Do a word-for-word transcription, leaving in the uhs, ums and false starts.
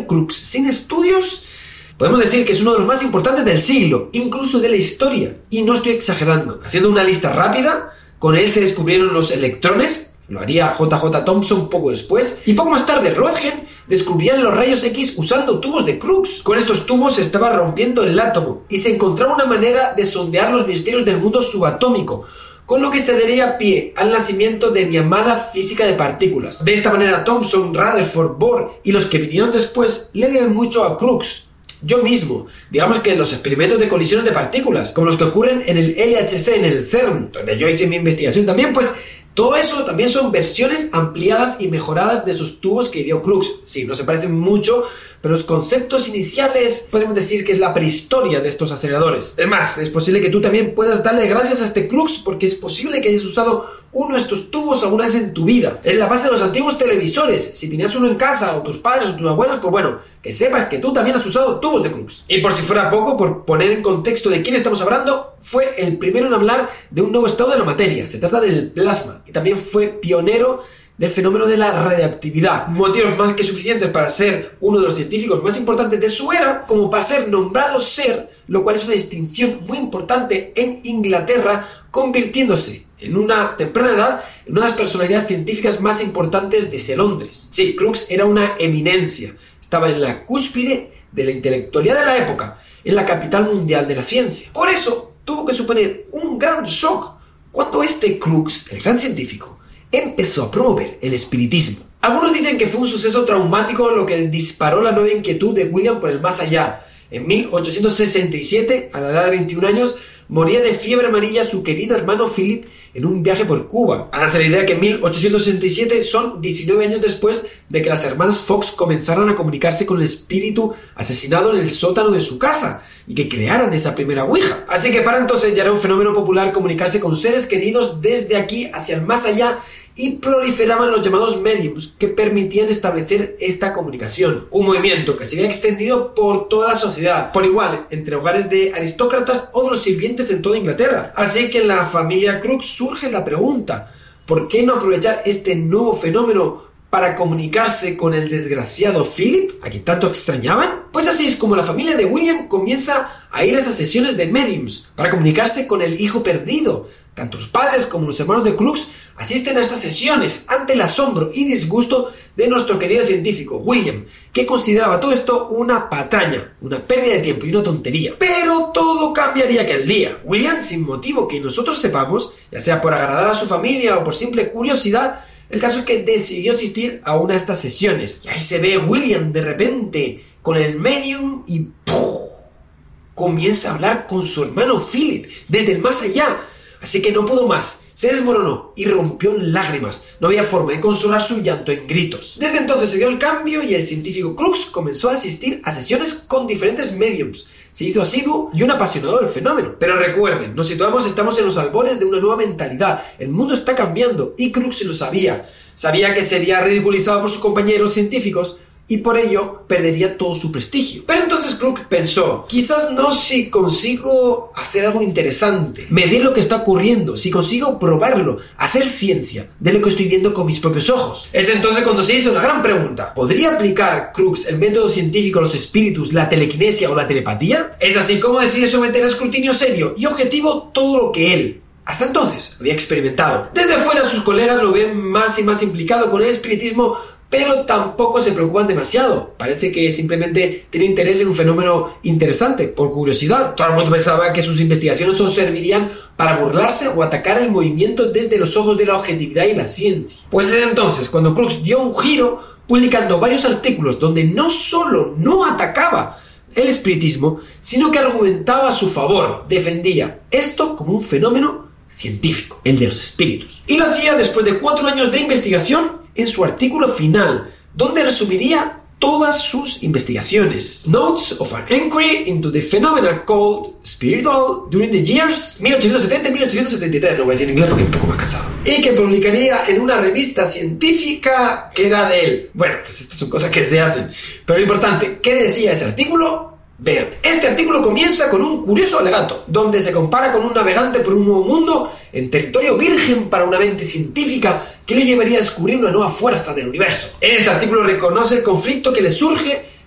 Crookes sin estudios, podemos decir que es uno de los más importantes del siglo, incluso de la historia, y no estoy exagerando. Haciendo una lista rápida, con él se descubrieron los electrones, lo haría J J Thomson poco después, y poco más tarde Röntgen descubrirían los rayos X usando tubos de Crookes. Con estos tubos se estaba rompiendo el átomo, y se encontraba una manera de sondear los misterios del mundo subatómico, con lo que se daría pie al nacimiento de mi amada física de partículas. De esta manera Thomson, Rutherford, Bohr y los que vinieron después le deben mucho a Crookes. Yo mismo, digamos que los experimentos de colisiones de partículas, como los que ocurren en el L H C, en el CERN, donde yo hice mi investigación también, pues todo eso también son versiones ampliadas y mejoradas de esos tubos que dio Crookes. Sí, no se parecen mucho, pero los conceptos iniciales podemos decir que es la prehistoria de estos aceleradores. Es más, es posible que tú también puedas darle gracias a este Crookes, porque es posible que hayas usado uno de estos tubos alguna vez en tu vida. Es la base de los antiguos televisores. Si tenías uno en casa, o tus padres o tus abuelos, pues bueno, que sepas que tú también has usado tubos de Crookes. Y por si fuera poco, por poner en contexto de quién estamos hablando, fue el primero en hablar de un nuevo estado de la materia. Se trata del plasma, y también fue pionero del fenómeno de la radiactividad. Motivos más que suficientes para ser uno de los científicos más importantes de su era, como para ser nombrado Sir, lo cual es una distinción muy importante en Inglaterra, convirtiéndose en una temprana edad en una de las personalidades científicas más importantes desde Londres. Sí, Crookes era una eminencia, estaba en la cúspide de la intelectualidad de la época, en la capital mundial de la ciencia. Por eso tuvo que suponer un gran shock cuando este Crookes, el gran científico, empezó a promover el espiritismo. Algunos dicen que fue un suceso traumático lo que disparó la nueva inquietud de William por el más allá. En mil ochocientos sesenta y siete, a la edad de veintiún años, moría de fiebre amarilla su querido hermano Philip en un viaje por Cuba. Háganse la idea que en mil ochocientos sesenta y siete son diecinueve años después de que las hermanas Fox comenzaran a comunicarse con el espíritu asesinado en el sótano de su casa y que crearan esa primera ouija. Así que para entonces ya era un fenómeno popular comunicarse con seres queridos desde aquí hacia el más allá, y proliferaban los llamados mediums que permitían establecer esta comunicación. Un movimiento que se había extendido por toda la sociedad, por igual, entre hogares de aristócratas o de los sirvientes en toda Inglaterra. Así que en la familia Crookes surge la pregunta: ¿por qué no aprovechar este nuevo fenómeno para comunicarse con el desgraciado Philip, a quien tanto extrañaban? Pues así es como la familia de William comienza a ir a esas sesiones de mediums para comunicarse con el hijo perdido. Tanto los padres como los hermanos de Crookes asisten a estas sesiones ante el asombro y disgusto de nuestro querido científico William, que consideraba todo esto una patraña, una pérdida de tiempo y una tontería. Pero todo cambiaría aquel día. William, sin motivo que nosotros sepamos, ya sea por agradar a su familia o por simple curiosidad, el caso es que decidió asistir a una de estas sesiones. Y ahí se ve William de repente con el medium y ¡puf!, comienza a hablar con su hermano Philip desde el más allá. Así que no pudo más, se desmoronó y rompió en lágrimas. No había forma de consolar su llanto en gritos. Desde entonces se dio el cambio y el científico Crookes comenzó a asistir a sesiones con diferentes mediums. Se hizo asiduo y un apasionado del fenómeno. Pero recuerden, nos situamos, estamos en los albores de una nueva mentalidad. El mundo está cambiando y Crookes lo sabía. Sabía que sería ridiculizado por sus compañeros científicos y por ello perdería todo su prestigio. Pero entonces Crookes pensó: quizás no si consigo hacer algo interesante, medir lo que está ocurriendo, si consigo probarlo, hacer ciencia de lo que estoy viendo con mis propios ojos. Es entonces cuando se hizo una gran pregunta: ¿podría aplicar Crookes el método científico a los espíritus, la telequinesia o la telepatía? Es así como decide someter a escrutinio serio y objetivo todo lo que él hasta entonces había experimentado. Desde fuera sus colegas lo ven más y más implicado con el espiritismo, pero tampoco se preocupan demasiado. Parece que simplemente tiene interés en un fenómeno interesante, por curiosidad. Todo el mundo pensaba que sus investigaciones solo servirían para burlarse o atacar el movimiento desde los ojos de la objetividad y la ciencia. Pues es entonces cuando Crookes dio un giro, publicando varios artículos donde no solo no atacaba el espiritismo, sino que argumentaba a su favor, defendía esto como un fenómeno científico, el de los espíritus. Y lo hacía después de cuatro años de investigación en su artículo final, donde resumiría todas sus investigaciones. Notes of an Inquiry into the Phenomena Called Spiritual During the Years mil ochocientos setenta a mil ochocientos setenta y tres, no voy a decir en inglés porque es un poco más cansado, y que publicaría en una revista científica que era de él. Bueno, pues estas son cosas que se hacen, pero lo importante, ¿qué decía ese artículo? Vean, este artículo comienza con un curioso alegato, donde se compara con un navegante por un nuevo mundo en territorio virgen para una mente científica que le llevaría a descubrir una nueva fuerza del universo. En este artículo reconoce el conflicto que le surge